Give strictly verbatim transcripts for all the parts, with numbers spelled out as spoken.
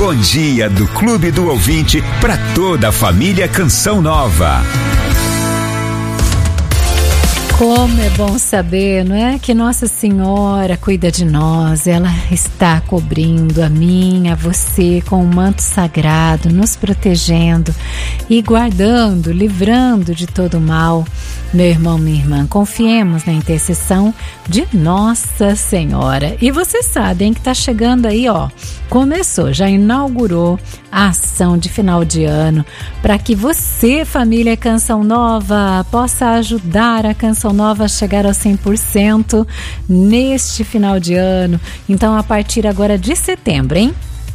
bom dia do Clube do Ouvinte para toda a família Canção Nova. Como é bom saber, não é? Que Nossa Senhora cuida de nós, ela está cobrindo a mim, a você com um manto sagrado, nos protegendo e guardando, livrando de todo mal. Meu irmão, minha irmã, confiemos na intercessão de Nossa Senhora. E vocês sabem que está chegando aí, ó, começou, já inaugurou a ação de final de ano para que você, família Canção Nova, possa ajudar a Canção Nova a chegar aos cem por cento neste final de ano. Então, a partir agora de setembro, hein?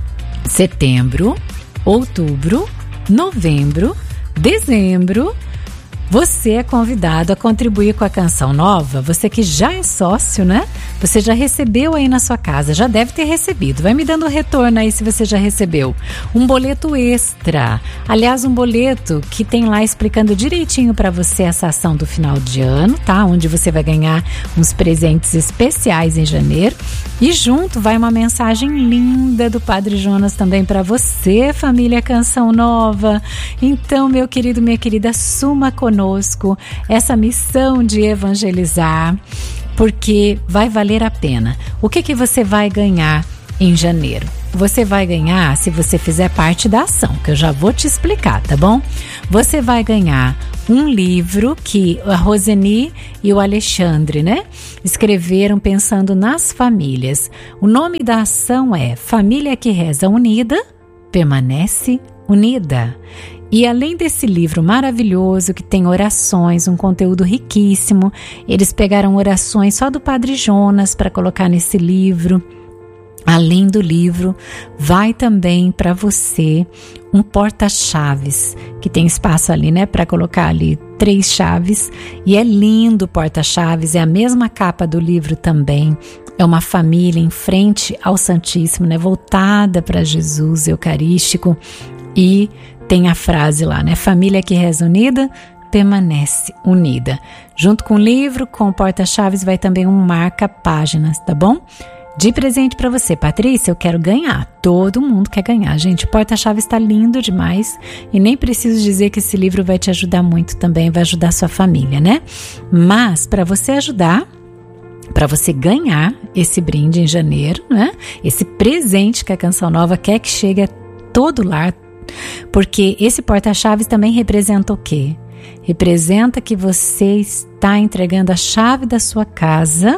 Setembro, outubro, novembro, dezembro, você é convidado a contribuir com a Canção Nova. Você que já é sócio, né? Você já recebeu aí na sua casa, já deve ter recebido. Vai me dando retorno aí se você já recebeu. Um boleto extra. Aliás, um boleto que tem lá explicando direitinho para você essa ação do final de ano, tá? Onde você vai ganhar uns presentes especiais em janeiro. E junto vai uma mensagem linda do Padre Jonas também para você, família Canção Nova. Então, meu querido, minha querida, assuma conosco essa missão de evangelizar, porque vai valer a pena. O que que você vai ganhar em janeiro? Você vai ganhar se você fizer parte da ação, que eu já vou te explicar, tá bom? Você vai ganhar um livro que a Roseni e o Alexandre, né, escreveram pensando nas famílias. O nome da ação é Família que Reza Unida, Permanece Unida. E além desse livro maravilhoso que tem orações, um conteúdo riquíssimo, eles pegaram orações só do Padre Jonas para colocar nesse livro. Além do livro, vai também para você um porta-chaves, que tem espaço ali, né, para colocar ali três chaves. E é lindo o porta-chaves, é a mesma capa do livro também. É uma família em frente ao Santíssimo, né, voltada para Jesus Eucarístico. E tem a frase lá, né? Família que reza unida, permanece unida. Junto com o livro, com o porta-chaves, vai também um marca-páginas, tá bom? De presente para você, Patrícia, eu quero ganhar. Todo mundo quer ganhar, gente. O porta-chaves está lindo demais e nem preciso dizer que esse livro vai te ajudar muito também, vai ajudar a sua família, né? Mas para você ajudar, para você ganhar esse brinde em janeiro, né? Esse presente que a Canção Nova quer que chegue a todo lar, porque esse porta-chaves também representa o quê? Representa que você está entregando a chave da sua casa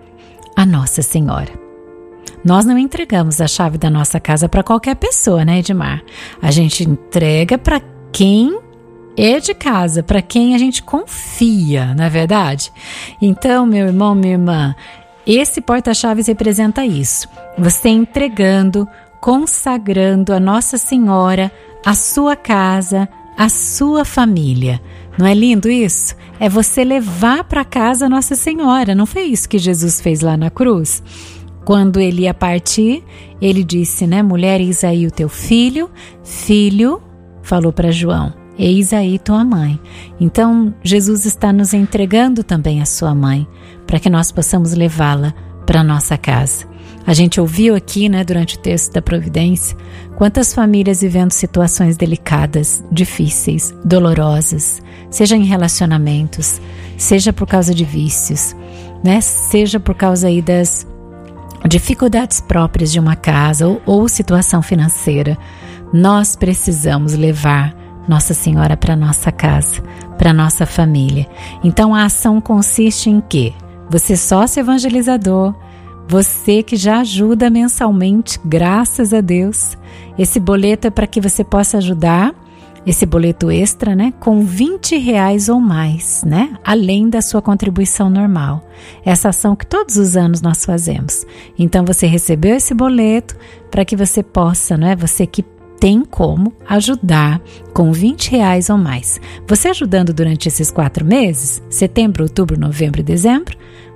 a Nossa Senhora. Nós não entregamos a chave da nossa casa para qualquer pessoa, né, Edmar? A gente entrega para quem é de casa, para quem a gente confia, não é verdade? Então, meu irmão, minha irmã, esse porta-chaves representa isso. Você entregando, consagrando a Nossa Senhora, a sua casa, a sua família. Não é lindo isso? É você levar para casa Nossa Senhora. Não foi isso que Jesus fez lá na cruz? Quando ele ia partir, ele disse, né? Mulher, eis aí o teu filho. Filho, falou para João, eis aí tua mãe. Então, Jesus está nos entregando também a sua mãe, para que nós possamos levá-la para nossa casa. A gente ouviu aqui, né, durante o texto da Providência, quantas famílias vivendo situações delicadas, difíceis, dolorosas, seja em relacionamentos, seja por causa de vícios, né, seja por causa aí das dificuldades próprias de uma casa ou, ou situação financeira. Nós precisamos levar Nossa Senhora para nossa casa, para nossa família. Então a ação consiste em quê? Você sócio evangelizador, você que já ajuda mensalmente, graças a Deus. Esse boleto é para que você possa ajudar, esse boleto extra, né, com vinte reais ou mais, né, além da sua contribuição normal. Essa ação que todos os anos nós fazemos. Então você recebeu esse boleto para que você possa, né, você que tem como ajudar com vinte reais ou mais. Você ajudando durante esses quatro meses, setembro, outubro, novembro e dezembro,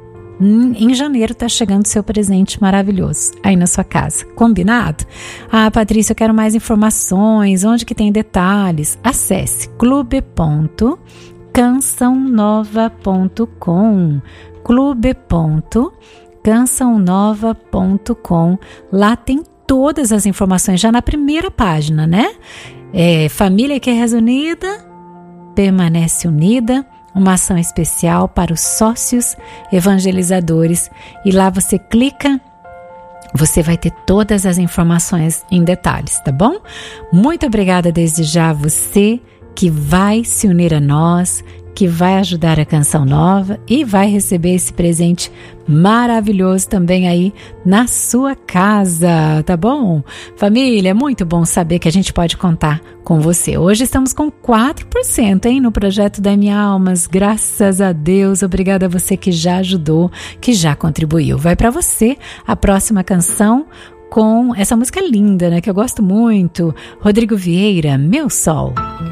em janeiro está chegando seu presente maravilhoso aí na sua casa. Combinado? Ah, Patrícia, eu quero mais informações. Onde que tem detalhes? Acesse clube ponto canção nova ponto com clube ponto canção nova ponto com. Lá tem todas as informações já na primeira página, né? É, família que reza unida, permanece unida, uma ação especial para os sócios evangelizadores. E lá você clica, você vai ter todas as informações em detalhes, tá bom? Muito obrigada desde já a você que vai se unir a nós, que vai ajudar a Canção Nova e vai receber esse presente maravilhoso também aí na sua casa, tá bom? Família, é muito bom saber que a gente pode contar com você. Hoje estamos com quatro por cento, hein, no projeto da M Almas, graças a Deus. Obrigada a você que já ajudou, que já contribuiu. Vai para você a próxima canção com essa música linda, né, que eu gosto muito. Rodrigo Vieira, Meu Sol.